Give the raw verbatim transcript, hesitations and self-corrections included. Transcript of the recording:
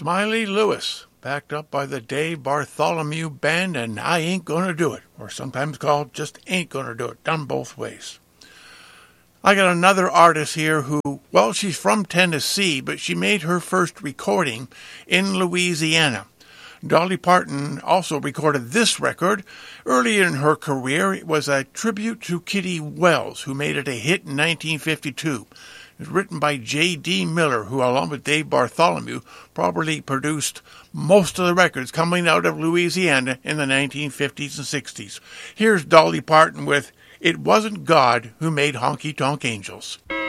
Smiley Lewis, backed up by the Dave Bartholomew Band and I Ain't Gonna Do It, or sometimes called just Ain't Gonna Do It, done both ways. I got another artist here who, well, she's from Tennessee, but she made her first recording in Louisiana. Dolly Parton also recorded this record. Early in her career, it was a tribute to Kitty Wells, who made it a hit in nineteen fifty-two. It was written by J D Miller, who, along with Dave Bartholomew, probably produced most of the records coming out of Louisiana in the nineteen fifties and sixties. Here's Dolly Parton with It Wasn't God Who Made Honky Tonk Angels.